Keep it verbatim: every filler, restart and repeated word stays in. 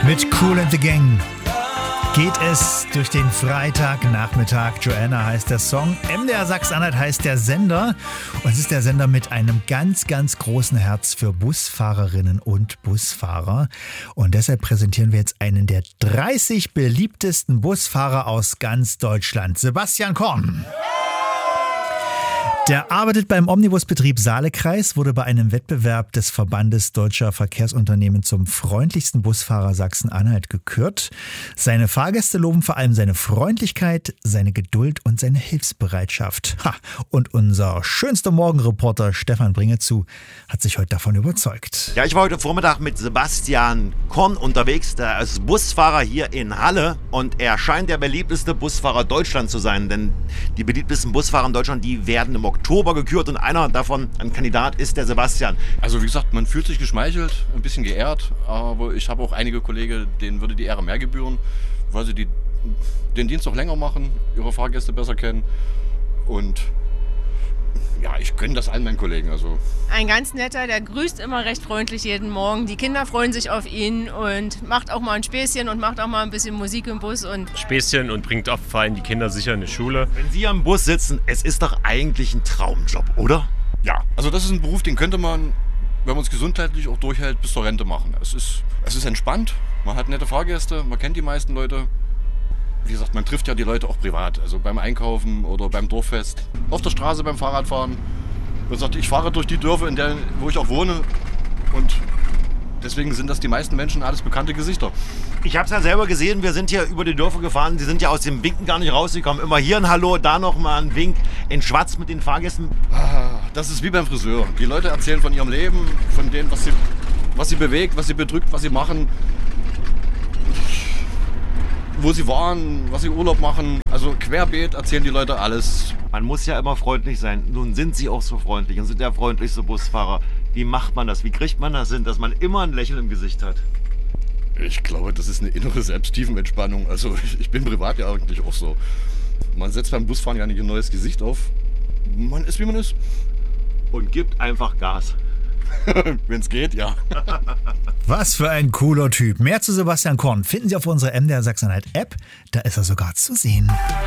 Mit Kool and the Gang geht es durch den Freitagnachmittag. Joanna heißt der Song. M D R Sachsen-Anhalt heißt der Sender. Und es ist der Sender mit einem ganz, ganz großen Herz für Busfahrerinnen und Busfahrer. Und deshalb präsentieren wir jetzt einen der dreißig beliebtesten Busfahrer aus ganz Deutschland. Sebastian Korn. Der arbeitet beim Omnibusbetrieb Saalekreis, wurde bei einem Wettbewerb des Verbandes Deutscher Verkehrsunternehmen zum freundlichsten Busfahrer Sachsen-Anhalt gekürt. Seine Fahrgäste loben vor allem seine Freundlichkeit, seine Geduld und seine Hilfsbereitschaft. Ha, und unser schönster Morgenreporter Stefan Bringezu hat sich heute davon überzeugt. Ja, ich war heute Vormittag mit Sebastian Korn unterwegs. Der ist Busfahrer hier in Halle und er scheint der beliebteste Busfahrer Deutschlands zu sein, denn die beliebtesten Busfahrer in Deutschland, die werden im Oktober gekürt und einer davon, ein Kandidat, ist der Sebastian. Also wie gesagt, man fühlt sich geschmeichelt, ein bisschen geehrt, aber ich habe auch einige Kollegen, denen würde die Ehre mehr gebühren, weil sie die, den Dienst auch länger machen, ihre Fahrgäste besser kennen und ja, ich gönne das allen meinen Kollegen. Also. Ein ganz netter, der grüßt immer recht freundlich jeden Morgen. Die Kinder freuen sich auf ihn und macht auch mal ein Späßchen und macht auch mal ein bisschen Musik im Bus. Und Späßchen und bringt oft vor allem die Kinder sicher in die Schule. Wenn Sie am Bus sitzen, es ist doch eigentlich ein Traumjob, oder? Ja, also das ist ein Beruf, den könnte man, wenn man es gesundheitlich auch durchhält, bis zur Rente machen. Es ist, es ist entspannt, man hat nette Fahrgäste, man kennt die meisten Leute. Wie gesagt, man trifft ja die Leute auch privat, also beim Einkaufen oder beim Dorffest, auf der Straße beim Fahrradfahren. Wie gesagt, ich fahre durch die Dörfer, in der, wo ich auch wohne und deswegen sind das die meisten Menschen alles bekannte Gesichter. Ich habe es ja selber gesehen, wir sind hier über die Dörfer gefahren, Sie sind ja aus dem Winken gar nicht rausgekommen. Immer hier ein Hallo, da nochmal ein Wink, in Schwarz mit den Fahrgästen. Das ist wie beim Friseur. Die Leute erzählen von ihrem Leben, von dem, was sie, was sie bewegt, was sie bedrückt, was sie machen. Wo sie waren, was sie Urlaub machen. Also querbeet erzählen die Leute alles. Man muss ja immer freundlich sein. Nun sind Sie auch so freundlich und sind der freundlichste Busfahrer. Wie macht man das? Wie kriegt man das hin, dass man immer ein Lächeln im Gesicht hat? Ich glaube, das ist eine innere Selbsttiefenentspannung. Also ich, ich bin privat ja eigentlich auch so. Man setzt beim Busfahren ja nicht ein neues Gesicht auf. Man ist, wie man ist. Und gibt einfach Gas. Wenn es geht, ja. Was für ein cooler Typ. Mehr zu Sebastian Korn finden Sie auf unserer M D R Sachsen-Anhalt App. Da ist er sogar zu sehen.